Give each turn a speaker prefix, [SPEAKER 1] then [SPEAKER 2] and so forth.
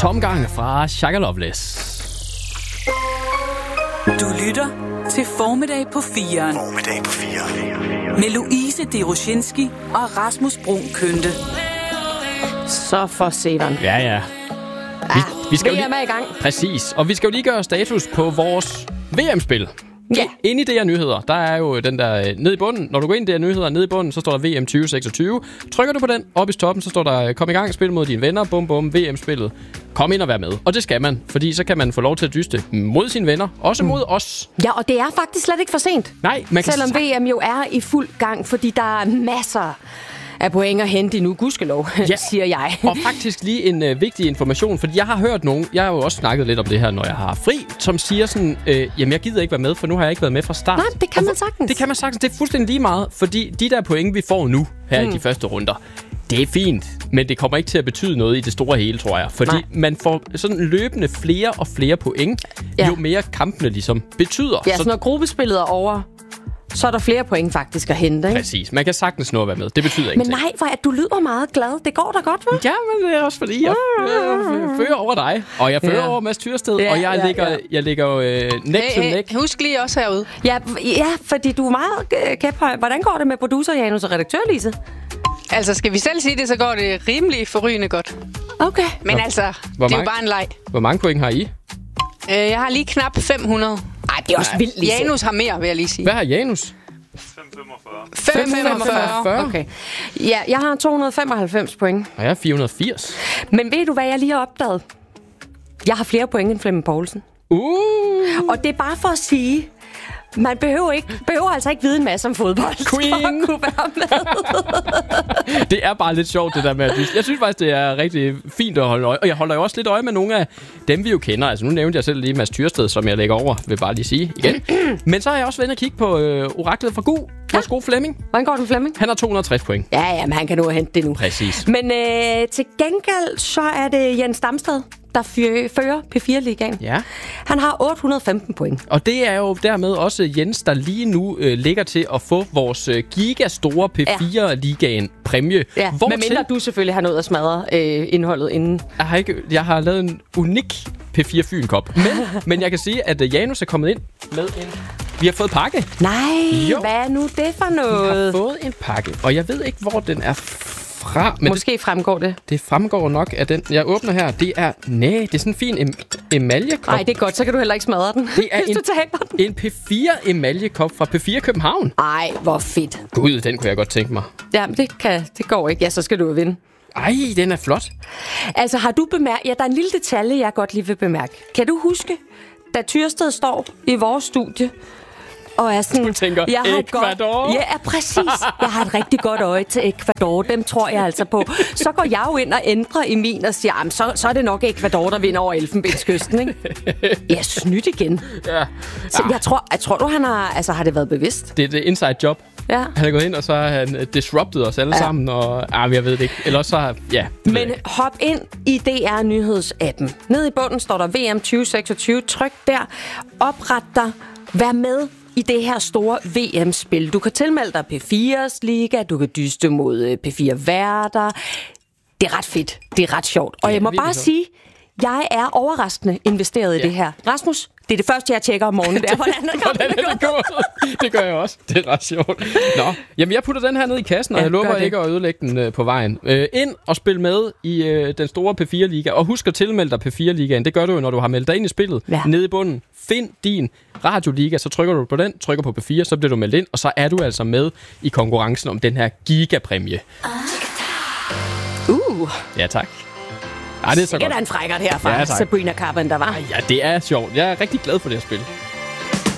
[SPEAKER 1] Tomgang fra Shaka Loveless.
[SPEAKER 2] Du lytter til Formiddag på 4'eren.
[SPEAKER 3] Formiddag på 4'eren.
[SPEAKER 2] Med Louise Deroshinski og Rasmus Bruun Kønte.
[SPEAKER 4] Så for severen.
[SPEAKER 1] Ja. Vi skal
[SPEAKER 4] VM
[SPEAKER 1] lige...
[SPEAKER 4] er i gang.
[SPEAKER 1] Præcis. Og vi skal jo lige gøre status på vores VM-spil.
[SPEAKER 4] Ja.
[SPEAKER 1] Inde i det her nyheder, der er jo den der nede i bunden. Når du går ind i det her nyheder, nede i bunden, så står der VM 2026. Trykker du på den, op i toppen, så står der kom i gang, spil mod dine venner, bum bum, VM-spillet. Kom ind og vær med. Og det skal man, fordi så kan man få lov til at dyste mod sine venner, også mod os.
[SPEAKER 4] Ja, og det er faktisk slet ikke for sent.
[SPEAKER 1] Nej, man kan
[SPEAKER 4] selvom VM jo er i fuld gang, fordi der er masser af point at hente nu, gudskelov, siger jeg.
[SPEAKER 1] Og faktisk lige en vigtig information, fordi jeg har hørt nogen, jeg har jo også snakket lidt om det her, når jeg har fri, som siger sådan, jamen jeg gider ikke være med, for nu har jeg ikke været med fra start.
[SPEAKER 4] Nej, det kan man sagtens.
[SPEAKER 1] Det kan man sagtens, det er fuldstændig lige meget, fordi de der point, vi får nu, her i de første runder, det er fint, men det kommer ikke til at betyde noget i det store hele, tror jeg. Fordi man får sådan løbende flere og flere point, jo mere kampene ligesom betyder.
[SPEAKER 4] Ja, så når gruppespillet er over, så er der flere point faktisk at hente, ikke?
[SPEAKER 1] Præcis. Man kan sagtens nå at være med. Det betyder ingenting.
[SPEAKER 4] Men nej, hvor du lyder meget glad. Det går da godt, hva'?
[SPEAKER 1] Ja, men det er også fordi, jeg fører over dig. Og jeg fører over Mads Tyrsted. Og jeg ligger jo neck to neck.
[SPEAKER 5] Husk lige også herude.
[SPEAKER 4] Ja, fordi du er meget kæphøj. Hvordan går det med producer Janus og redaktør Lise?
[SPEAKER 5] Altså, skal vi selv sige det, så går det rimelig forrygende godt.
[SPEAKER 4] Okay.
[SPEAKER 5] Men altså, det er jo bare en leg.
[SPEAKER 1] Hvor mange point har I?
[SPEAKER 5] Jeg har lige knap 500.
[SPEAKER 4] Ej, det er også vildt, Lise.
[SPEAKER 5] Janus har mere, vil jeg lige sige.
[SPEAKER 1] Hvad har Janus?
[SPEAKER 5] 545.
[SPEAKER 4] Okay. Ja, jeg har 295 point.
[SPEAKER 1] Og jeg har 480.
[SPEAKER 4] Men ved du, hvad jeg lige har opdaget? Jeg har flere point end Flemming Poulsen. Og det er bare for at sige, man behøver altså ikke vide en masse om fodbold
[SPEAKER 1] Queen.
[SPEAKER 4] for at kunne være med.
[SPEAKER 1] Det er bare lidt sjovt, det der med at jeg synes faktisk, det er rigtig fint at holde øje. Og jeg holder jo også lidt øje med nogle af dem, vi jo kender. Altså nu nævnte jeg selv lige Mads Tyrsted, som jeg lægger over, vil bare lige sige igen. Men så har jeg også været inde og kigge på oraklet fra Gu. Vores gode Flemming.
[SPEAKER 4] Hvordan går den, Flemming?
[SPEAKER 1] Han har 260 point.
[SPEAKER 4] Ja, men han kan nu hente det nu.
[SPEAKER 1] Præcis.
[SPEAKER 4] Men til gengæld, så er det Jens Damsted, der fører P4-ligaen.
[SPEAKER 1] Ja.
[SPEAKER 4] Han har 815 point.
[SPEAKER 1] Og det er jo dermed også Jens, der lige nu ligger til at få vores gigastore P4-ligaen præmie.
[SPEAKER 4] Ja, medmindre du selvfølgelig har nået at smadre indholdet inden.
[SPEAKER 1] Jeg har lavet en unik P4 Fyn-kop. Men jeg kan sige, at Janus er kommet ind med en... Vi har fået pakke.
[SPEAKER 4] Nej, hvad er nu det for noget?
[SPEAKER 1] Vi har fået en pakke, og jeg ved ikke, hvor den er fra. Men
[SPEAKER 4] måske fremgår det.
[SPEAKER 1] Det fremgår nok af den. Jeg åbner her. Det er sådan en fin emaljekop.
[SPEAKER 4] Nej, det er godt, så kan du heller ikke smadre den.
[SPEAKER 1] Det er en P4 emaljekop fra P4 København.
[SPEAKER 4] Ej, hvor fedt.
[SPEAKER 1] Gud, den kunne jeg godt tænke mig.
[SPEAKER 4] Jamen, det går ikke. Ja, så skal du jo vinde.
[SPEAKER 1] Ej, den er flot.
[SPEAKER 4] Altså, har du bemærket... Ja, der er en lille detalje, jeg godt lige vil bemærke. Kan du huske, da Tyrsted står i vores studie, og er sådan...
[SPEAKER 1] Du tænker, Ecuador?
[SPEAKER 4] Ja, præcis. Jeg har et rigtig godt øje til Ecuador. Dem tror jeg altså på. Så går jeg jo ind og ændrer i min og siger, så er det nok Ecuador, der vinder over Elfenbenskysten, ikke? Ja, snydt igen.
[SPEAKER 1] Ja.
[SPEAKER 4] Så jeg tror du, han har... Altså, har det været bevidst?
[SPEAKER 1] Det er et inside job.
[SPEAKER 4] Ja.
[SPEAKER 1] Han er gået ind, og så har han disrupted os alle sammen, og jeg ved det ikke. Eller så har... Ja.
[SPEAKER 4] Men hop ind i DR Nyheds-appen. Nede i bunden står der VM 2026. Tryk der. Opret dig. Vær med i det her store VM-spil. Du kan tilmelde dig P4's liga, du kan dyste mod P4-værter. Det er ret fedt. Det er ret sjovt. Og jeg må bare sige, jeg er overraskende investeret i det her. Rasmus, det er det første, jeg tjekker om morgenen. Hvordan er det gået?
[SPEAKER 1] Det gør jeg også. Det er ret sjovt. Nå, jamen jeg putter den her ned i kassen, og jeg lover ikke at ødelægge den på vejen. Ind og spil med i den store P4-liga. Og husk at tilmelde dig P4-ligaen. Det gør du jo, når du har meldt dig ind i spillet. Ja. Nede i bunden. Find din radioliga, så trykker du på den, trykker på P4, så bliver du meldt ind, og så er du altså med i konkurrencen om den her gigapræmie. Ja, tak. Ja, det er så godt.
[SPEAKER 4] Det er da en frækkert her fra Sabrina Carpenter, var.
[SPEAKER 1] Ja, det er sjovt. Jeg er rigtig glad for det her spil.